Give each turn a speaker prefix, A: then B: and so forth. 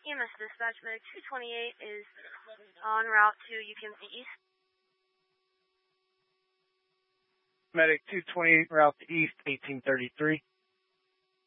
A: EMS dispatch, medic 228 is en route to UPMC East.
B: Medic 228, route to East, 1833.